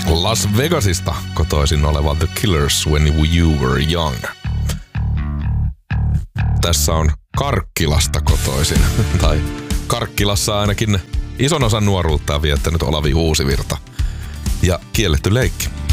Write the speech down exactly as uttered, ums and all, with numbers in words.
Las Vegasista kotoisin oleva The Killers When You Were Young. Tässä on Karkkilasta kotoisin, tai Karkkilassa ainakin ison osan nuoruuttaan viettänyt Olavi Uusivirta. Ja Kielletty leikki.